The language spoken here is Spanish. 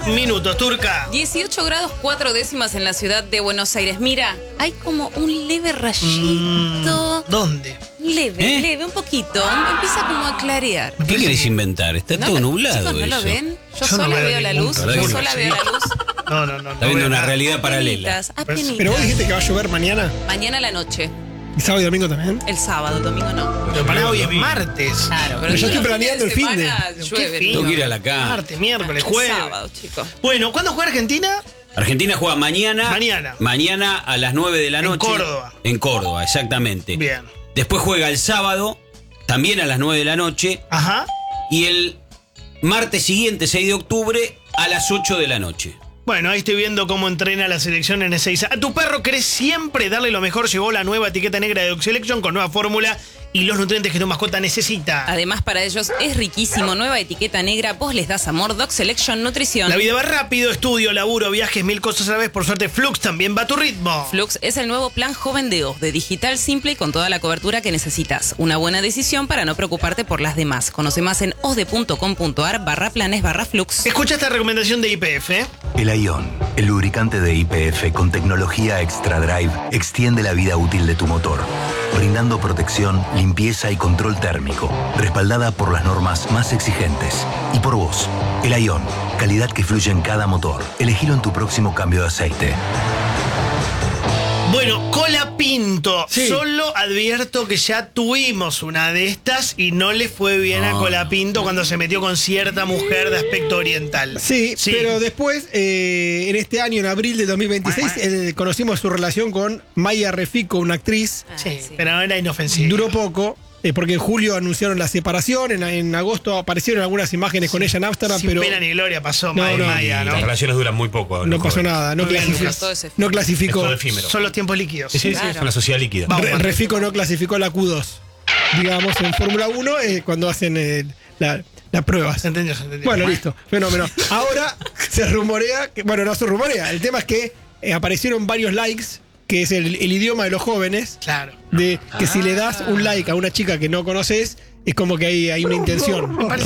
minutos, Turca. 18 grados 4 décimas en la ciudad de Buenos Aires. Mira, hay como un leve rayito. ¿Dónde? Leve, un poquito. Empieza como a clarear. ¿Qué querés inventar? Está todo nublado. Chicos, ¿no lo eso. ven? Yo Yo no sola veo veo la ningún luz. color. Yo Sí. sola veo la luz. No. Está viendo una realidad paralela. Apenitas. Pero vos dijiste que va a llover mañana. Mañana a la noche. ¿Y sábado y domingo también? El sábado, el domingo no. Pero pará, hoy es martes. Claro, Pero yo estoy planeando el fin de. Llueve. Qué Tengo que ir a la cama. Martes, miércoles, El jueves. sábado, chicos. Bueno, ¿cuándo juega Argentina? Argentina juega mañana. Mañana. Mañana a las 9 de la En noche. Córdoba. En Córdoba, exactamente. Bien. Después juega el sábado, también a las 9 de la noche. Ajá. Y el martes siguiente, 6 de octubre, a las 8 de la noche. Bueno, ahí estoy viendo cómo entrena la selección en Ezeiza. A tu perro querés siempre darle lo mejor. Llegó la nueva etiqueta negra de Dog Selection con nueva fórmula y los nutrientes que tu mascota necesita. Además, para ellos es riquísimo. Nueva etiqueta negra. Vos les das amor. Dog Selection Nutrición. La vida va rápido, estudio, laburo, viajes, 1000 cosas a la vez. Por suerte, Flux también va a tu ritmo. Flux es el nuevo plan joven de O, de digital simple y con toda la cobertura que necesitas. Una buena decisión para no preocuparte por las demás. Conoce más en osde.com.ar/planes/flux. Escucha esta recomendación de IPF, ¿eh? El Ion, el lubricante de YPF con tecnología Extra Drive, extiende la vida útil de tu motor, brindando protección, limpieza y control térmico, respaldada por las normas más exigentes. Y por vos, el Ion, calidad que fluye en cada motor. Elegilo en tu próximo cambio de aceite. Bueno, Cola Pinto. Sí. Solo advierto que ya tuvimos una de estas y no le fue bien a Cola Pinto cuando se metió con cierta mujer de aspecto oriental. Sí, pero después, en este año, en abril de 2026, conocimos su relación con Maya Refico, una actriz. Sí, pero era inofensivo. Duró poco, porque en julio anunciaron la separación, en agosto aparecieron algunas imágenes con ella en Ámsterdam, Sin pero pena ni gloria pasó No, Maya, no. Maya, ¿no? Las relaciones duran muy poco. no pasó nada, no Muy bien, clasificó. Lucas, todo ese- No Es clasificó. todo efímero. Son los tiempos líquidos. Sí, Claro. es una sociedad líquida. Vamos. Refico no clasificó la Q2. Digamos, en Fórmula 1, cuando hacen las pruebas. Se entendió, se entendió. Bueno, listo, fenómeno. Ahora se rumorea, bueno, no se rumorea, el tema es que aparecieron varios likes, que es el idioma de los jóvenes, Claro. de que si le das un like a una chica que no conoces, es como que hay una intención.